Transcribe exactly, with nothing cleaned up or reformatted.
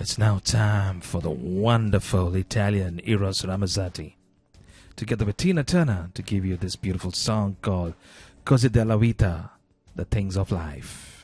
It's now time for the wonderful Italian Eros Ramazzotti, together with Tina Turner, to give you this beautiful song called Cose della Vita, The Things of Life.